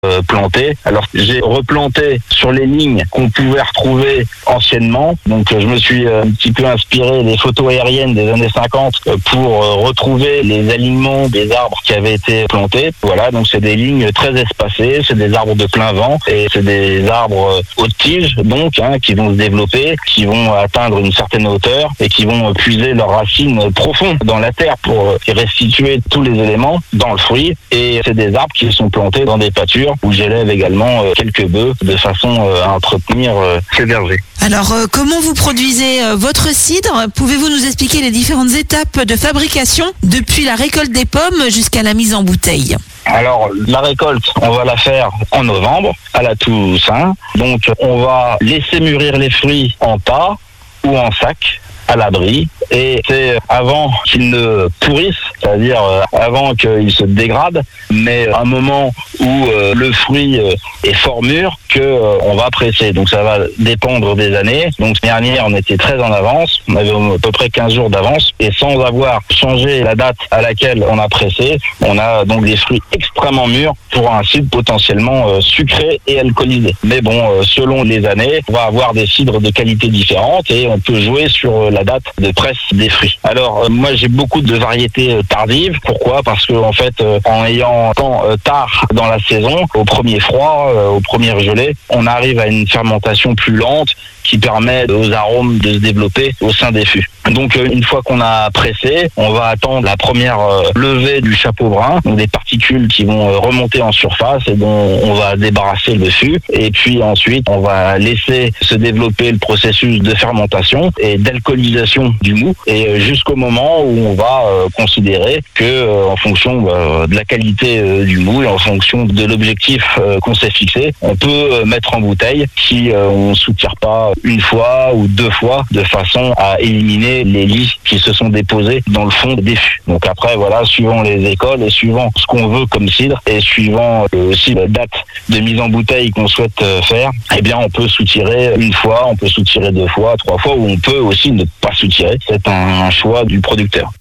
plantés. Alors j'ai replanté sur les lignes qu'on pouvait retrouver anciennement. Donc je me suis un petit peu inspiré des photos aériennes des années 50 pour retrouver les alignements des arbres qui avaient été plantés. Voilà, donc c'est des lignes très espacées, c'est des arbres de plein vent et c'est des arbres haute tige donc qui vont se développer, qui vont atteindre une certaine hauteur et qui vont puiser leurs racines profondes dans la terre pour restituer tous les éléments dans le fruit. Et c'est des arbres qui sont plantés dans des pâtures où j'élève également quelques bœufs de façon à entretenir ces vergers. Alors, comment vous produisez votre cidre ? Pouvez-vous nous expliquer les différentes étapes de fabrication depuis la récolte des pommes jusqu'à la mise en bouteille ? Alors, la récolte, on va la faire en novembre, à la Toussaint. Donc, on va laisser mûrir les fruits en tas ou en sac, à l'abri. Et c'est avant qu'ils ne pourrissent, c'est-à-dire avant qu'ils se dégradent, mais à un moment où le fruit est fort mûr, on va presser. Donc ça va dépendre des années. Donc l'année dernière, on était très en avance. On avait à peu près 15 jours d'avance. Et sans avoir changé la date à laquelle on a pressé, on a donc des fruits extrêmement mûrs pour un cidre potentiellement sucré et alcoolisé. Mais bon, selon les années, on va avoir des cidres de qualité différente et on peut jouer sur la date de presse des fruits. Alors moi j'ai beaucoup de variétés tardives. Pourquoi ? Parce que en fait en ayant tant tard dans la saison, au premier froid, au premier gelé, on arrive à une fermentation plus lente qui permet aux arômes de se développer au sein des fûts. Donc une fois qu'on a pressé, on va attendre la première levée du chapeau brun, donc des particules qui vont remonter en surface et dont on va débarrasser le fût. Et puis ensuite, on va laisser se développer le processus de fermentation et d'alcoolisation du mou, et jusqu'au moment où on va considérer que en fonction de la qualité du mou et en fonction de l'objectif qu'on s'est fixé, on peut mettre en bouteille si on soutire pas une fois ou deux fois de façon à éliminer les lits qui se sont déposés dans le fond des fûts. Donc après, voilà, suivant les écoles et suivant ce qu'on veut comme cidre et suivant aussi la date de mise en bouteille qu'on souhaite faire, eh bien on peut soutirer une fois, on peut soutirer deux fois, trois fois, ou on peut aussi ne pas soutirer. C'est un choix du producteur.